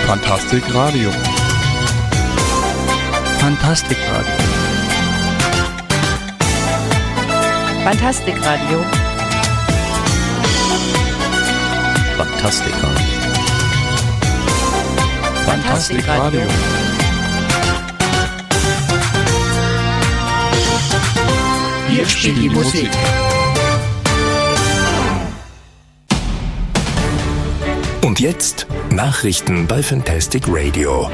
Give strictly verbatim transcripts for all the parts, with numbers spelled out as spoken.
Fantastik Radio. Fantastik Radio. Fantastik Radio. Fantastik Radio. Fantastik Radio. Hier spielt die Musik. Und jetzt Nachrichten bei Fantastic Radio.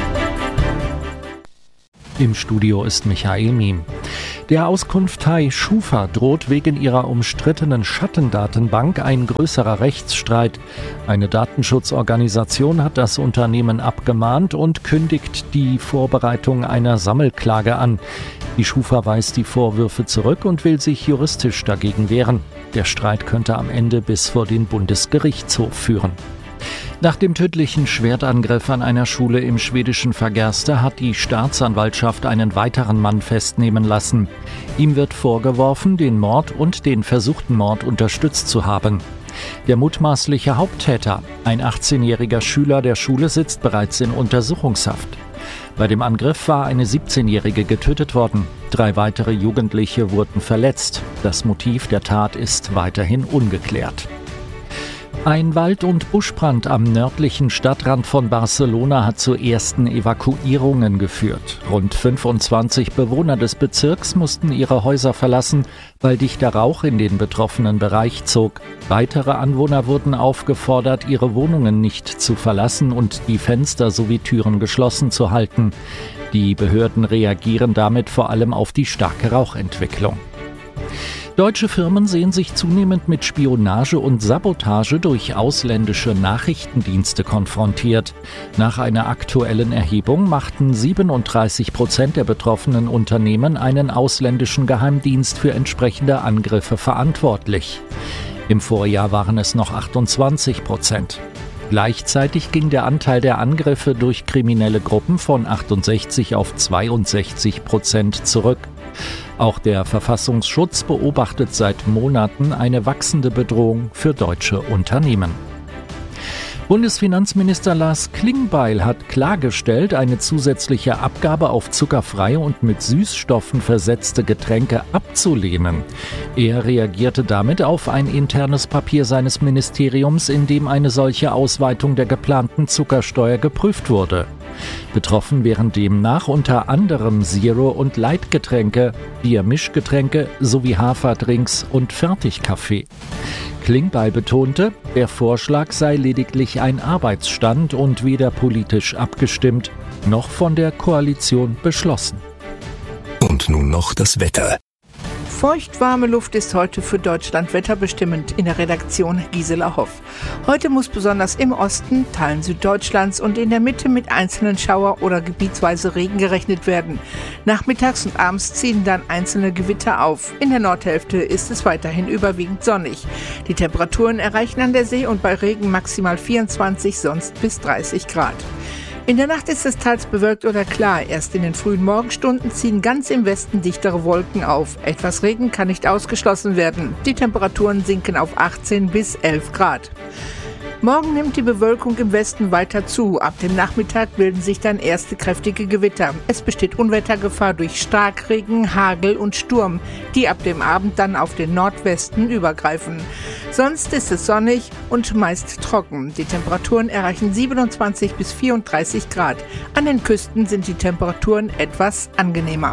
Im Studio ist Michael Miem. Der Auskunftei Schufa droht wegen ihrer umstrittenen Schattendatenbank ein größerer Rechtsstreit. Eine Datenschutzorganisation hat das Unternehmen abgemahnt und kündigt die Vorbereitung einer Sammelklage an. Die Schufa weist die Vorwürfe zurück und will sich juristisch dagegen wehren. Der Streit könnte am Ende bis vor den Bundesgerichtshof führen. Nach dem tödlichen Schwertangriff an einer Schule im schwedischen Fagersta hat die Staatsanwaltschaft einen weiteren Mann festnehmen lassen. Ihm wird vorgeworfen, den Mord und den versuchten Mord unterstützt zu haben. Der mutmaßliche Haupttäter, ein achtzehnjähriger Schüler der Schule, sitzt bereits in Untersuchungshaft. Bei dem Angriff war eine siebzehnjährige getötet worden. Drei weitere Jugendliche wurden verletzt. Das Motiv der Tat ist weiterhin ungeklärt. Ein Wald- und Buschbrand am nördlichen Stadtrand von Barcelona hat zu ersten Evakuierungen geführt. Rund fünfundzwanzig Bewohner des Bezirks mussten ihre Häuser verlassen, weil dichter Rauch in den betroffenen Bereich zog. Weitere Anwohner wurden aufgefordert, ihre Wohnungen nicht zu verlassen und die Fenster sowie Türen geschlossen zu halten. Die Behörden reagieren damit vor allem auf die starke Rauchentwicklung. Deutsche Firmen sehen sich zunehmend mit Spionage und Sabotage durch ausländische Nachrichtendienste konfrontiert. Nach einer aktuellen Erhebung machten siebenunddreißig Prozent der betroffenen Unternehmen einen ausländischen Geheimdienst für entsprechende Angriffe verantwortlich. Im Vorjahr waren es noch achtundzwanzig Prozent. Gleichzeitig ging der Anteil der Angriffe durch kriminelle Gruppen von achtundsechzig auf zweiundsechzig Prozent zurück. Auch der Verfassungsschutz beobachtet seit Monaten eine wachsende Bedrohung für deutsche Unternehmen. Bundesfinanzminister Lars Klingbeil hat klargestellt, eine zusätzliche Abgabe auf zuckerfreie und mit Süßstoffen versetzte Getränke abzulehnen. Er reagierte damit auf ein internes Papier seines Ministeriums, in dem eine solche Ausweitung der geplanten Zuckersteuer geprüft wurde. Betroffen wären demnach unter anderem Zero- und Light-Getränke, Biermischgetränke sowie Haferdrinks und Fertigkaffee. Klingbeil betonte, der Vorschlag sei lediglich ein Arbeitsstand und weder politisch abgestimmt noch von der Koalition beschlossen. Und nun noch das Wetter. Feuchtwarme Luft ist heute für Deutschland wetterbestimmend. In der Redaktion Gisela Hoff. Heute muss besonders im Osten, Teilen Süddeutschlands und in der Mitte mit einzelnen Schauer- oder gebietsweise Regen gerechnet werden. Nachmittags und abends ziehen dann einzelne Gewitter auf. In der Nordhälfte ist es weiterhin überwiegend sonnig. Die Temperaturen erreichen an der See und bei Regen maximal vierundzwanzig, sonst bis dreißig Grad. In der Nacht ist es teils bewölkt oder klar. Erst in den frühen Morgenstunden ziehen ganz im Westen dichtere Wolken auf. Etwas Regen kann nicht ausgeschlossen werden. Die Temperaturen sinken auf achtzehn bis elf Grad. Morgen nimmt die Bewölkung im Westen weiter zu. Ab dem Nachmittag bilden sich dann erste kräftige Gewitter. Es besteht Unwettergefahr durch Starkregen, Hagel und Sturm, die ab dem Abend dann auf den Nordwesten übergreifen. Sonst ist es sonnig und meist trocken. Die Temperaturen erreichen siebenundzwanzig bis vierunddreißig Grad. An den Küsten sind die Temperaturen etwas angenehmer.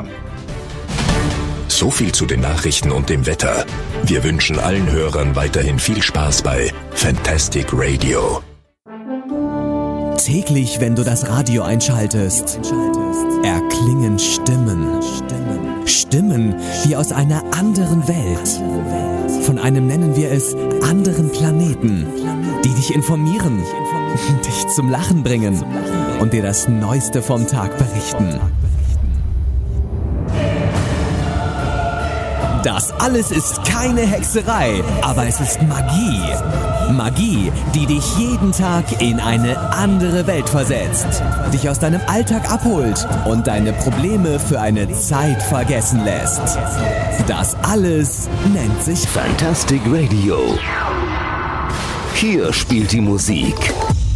So viel zu den Nachrichten und dem Wetter. Wir wünschen allen Hörern weiterhin viel Spaß bei Fantastic Radio. Täglich, wenn du das Radio einschaltest, erklingen Stimmen. Stimmen wie aus einer anderen Welt. Von einem nennen wir es anderen Planeten, die dich informieren, dich zum Lachen bringen und dir das Neueste vom Tag berichten. Das alles ist keine Hexerei, aber es ist Magie. Magie, die dich jeden Tag in eine andere Welt versetzt, dich aus deinem Alltag abholt und deine Probleme für eine Zeit vergessen lässt. Das alles nennt sich Fantastic Radio. Hier spielt die Musik.